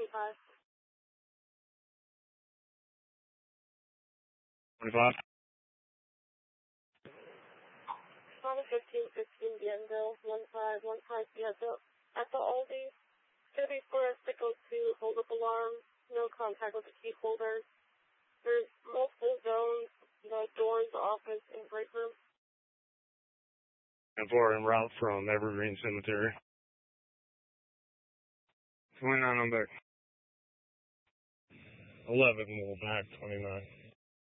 25. 25. Probably 1515 Bienville, 1515 Piazza. At the Aldi, it's going to be for us to go to hold up alarm, no contact with the key holders. There's multiple zones, the doors, office, and break room. And 4 en route from Evergreen Cemetery. 29 on back. 11 will back 29.